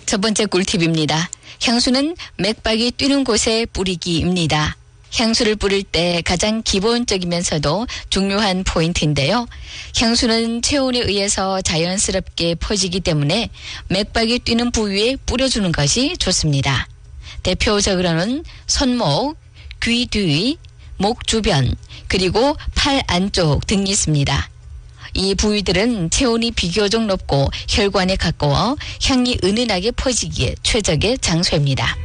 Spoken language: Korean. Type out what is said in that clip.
첫 번째 꿀팁입니다. 향수는 맥박이 뛰는 곳에 뿌리기입니다. 향수를 뿌릴 때 가장 기본적이면서도 중요한 포인트인데요. 향수는 체온에 의해서 자연스럽게 퍼지기 때문에 맥박이 뛰는 부위에 뿌려주는 것이 좋습니다. 대표적으로는 손목, 귀 뒤, 목 주변, 그리고 팔 안쪽 등이 있습니다. 이 부위들은 체온이 비교적 높고 혈관에 가까워 향이 은은하게 퍼지기에 최적의 장소입니다.